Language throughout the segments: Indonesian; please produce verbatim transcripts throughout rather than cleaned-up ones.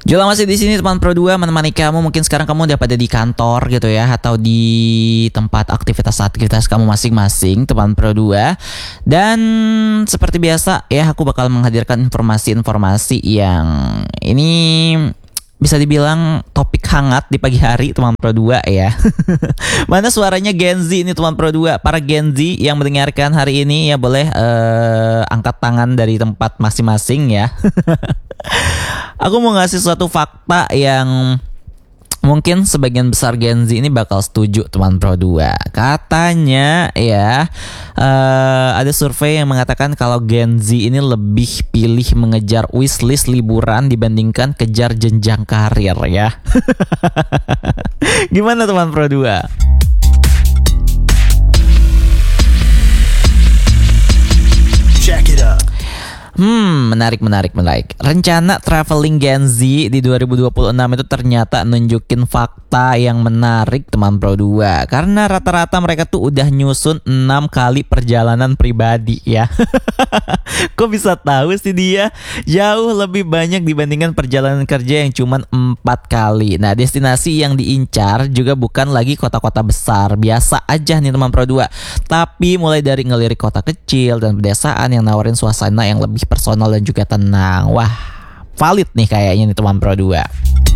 Jula masih di sini teman Pro dua menemani kamu. Mungkin sekarang kamu udah pada di kantor gitu ya, atau di tempat aktivitas-aktivitas kamu masing-masing teman Pro dua. Dan seperti biasa ya, aku bakal menghadirkan informasi-informasi yang ini bisa dibilang topik hangat di pagi hari teman Pro dua ya. Mana suaranya Gen Z ini teman Pro dua? Para Gen Z yang mendengarkan hari ini ya boleh uh, angkat tangan dari tempat masing-masing ya. Aku mau ngasih suatu fakta yang mungkin sebagian besar Gen Z ini bakal setuju teman Pro dua. Katanya ya, uh, ada survei yang mengatakan kalau Gen Z ini lebih pilih mengejar wishlist liburan dibandingkan kejar jenjang karir ya. Gimana teman Pro dua? Check it out. Hmm, menarik, menarik, menarik. Rencana traveling Gen Z di dua ribu dua puluh enam itu ternyata nunjukin fakta yang menarik teman Pro dua. Karena rata-rata mereka tuh udah nyusun enam kali perjalanan pribadi ya. Kok bisa tahu sih dia? Jauh lebih banyak dibandingkan perjalanan kerja yang cuman empat kali. Nah, destinasi yang diincar juga bukan lagi kota-kota besar. Biasa aja nih teman Pro dua. Tapi mulai dari ngelirik kota kecil dan pedesaan yang nawarin suasana yang lebih personal dan juga tenang. Wah, valid nih kayaknya nih teman Pro dua.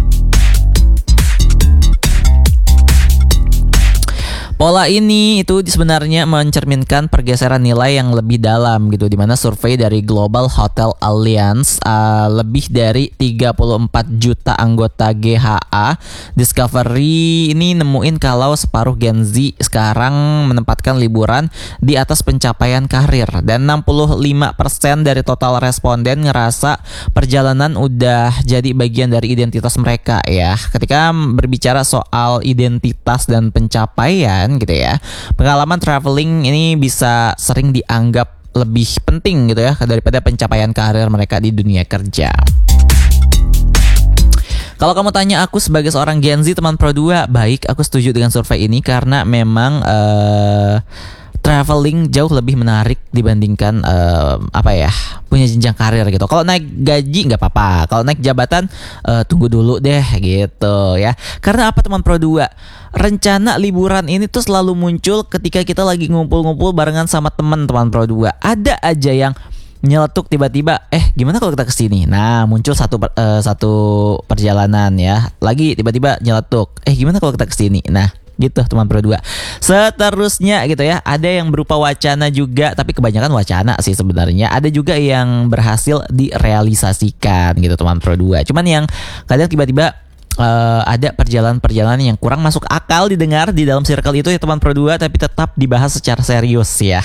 Pola ini itu sebenarnya mencerminkan pergeseran nilai yang lebih dalam gitu, dimana survei dari Global Hotel Alliance uh, lebih dari tiga puluh empat juta anggota G H A Discovery ini nemuin kalau separuh Gen Z sekarang menempatkan liburan di atas pencapaian karir, dan enam puluh lima persen dari total responden ngerasa perjalanan udah jadi bagian dari identitas mereka ya. Ketika berbicara soal identitas dan pencapaian gitu ya, pengalaman traveling ini bisa sering dianggap lebih penting gitu ya daripada pencapaian karir mereka di dunia kerja. Kalau kamu tanya aku sebagai seorang Gen Z teman Pro dua, baik, aku setuju dengan survei ini karena memang uh, traveling jauh lebih menarik dibandingkan uh, apa ya, punya jenjang karir gitu. Kalau naik gaji nggak apa-apa, kalau naik jabatan uh, tunggu dulu deh gitu ya. Karena apa teman Pro dua? Rencana liburan ini tuh selalu muncul ketika kita lagi ngumpul-ngumpul barengan sama teman-teman Pro dua. Ada aja yang nyeletuk tiba-tiba, eh gimana kalau kita kesini? Nah, muncul satu uh, satu perjalanan ya. Lagi tiba-tiba nyeletuk, eh gimana kalau kita kesini? Nah, gitu teman Pro dua. Seterusnya gitu ya, ada yang berupa wacana juga, tapi kebanyakan wacana sih sebenarnya. Ada juga yang berhasil direalisasikan gitu teman Pro dua. Cuman yang kadang tiba-tiba uh, ada perjalanan-perjalanan yang kurang masuk akal didengar di dalam circle itu ya teman Pro dua, tapi tetap dibahas secara serius ya.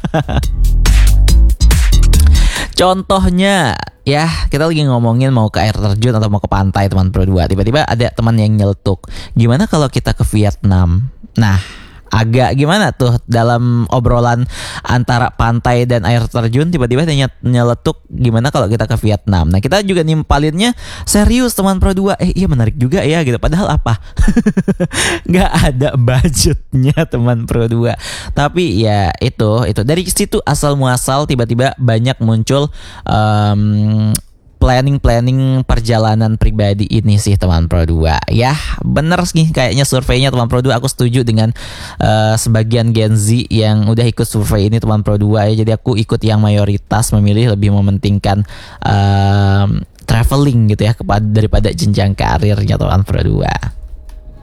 Contohnya ya, kita lagi ngomongin mau ke air terjun atau mau ke pantai teman Pro dua. Tiba-tiba ada teman yang nyeletuk, gimana kalau kita ke Vietnam? Nah, agak gimana tuh dalam obrolan antara pantai dan air terjun, tiba-tiba dia nyeletuk gimana kalau kita ke Vietnam. Nah, kita juga nimpalinnya serius teman Pro dua. Eh iya menarik juga ya gitu. Padahal apa? Gak ada budgetnya teman Pro dua. Tapi ya itu itu dari situ asal muasal tiba-tiba banyak muncul um, planning-planning perjalanan pribadi ini sih teman Pro dua. Ya bener sih kayaknya surveinya teman Pro dua. Aku setuju dengan uh, sebagian Gen Z yang udah ikut survei ini teman Pro dua ya. Jadi aku ikut yang mayoritas memilih lebih mementingkan uh, traveling gitu ya kepada daripada jenjang karirnya teman Pro dua.